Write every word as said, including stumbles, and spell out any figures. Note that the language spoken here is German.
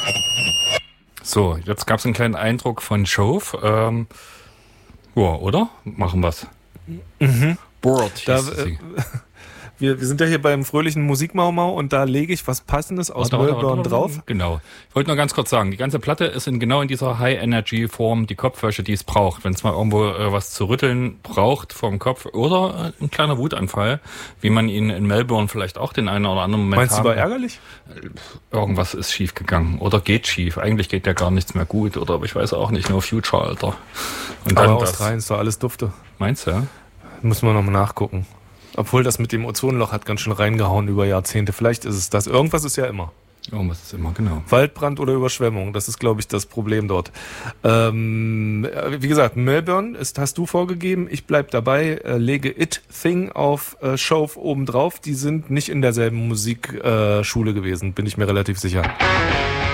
So, jetzt gab es einen kleinen Eindruck von Chauve. Ähm, ja, oder? Machen wir's. Mhm. Board Da, hieß sie. äh, wir, wir sind ja hier beim fröhlichen Musikmaumau und da lege ich was Passendes aus Warte, warte, Melbourne warte, drauf. Genau. Ich wollte nur ganz kurz sagen, die ganze Platte ist in genau in dieser High-Energy-Form die Kopfwäsche, die es braucht. Wenn es mal irgendwo äh, was zu rütteln braucht vom Kopf oder äh, ein kleiner Wutanfall, wie man ihn in Melbourne vielleicht auch den einen oder anderen Moment Meinst du, haben. war ärgerlich? Irgendwas ist schief gegangen oder geht schief. Eigentlich geht ja gar nichts mehr gut oder ich weiß auch nicht, nur Future, Alter. Und Aber dann das. Australien ist doch alles dufte. Meinst du? Müssen wir nochmal nachgucken. Obwohl das mit dem Ozonloch hat ganz schön reingehauen über Jahrzehnte. Vielleicht ist es das. Irgendwas ist ja immer. Irgendwas ist immer, genau. Waldbrand oder Überschwemmung, das ist, glaube ich, das Problem dort. Ähm, wie gesagt, Melbourne ist, hast du vorgegeben. Ich bleib dabei, äh, lege It Thing auf äh, Chauve obendrauf. Die sind nicht in derselben Musikschule äh, Schule gewesen, bin ich mir relativ sicher.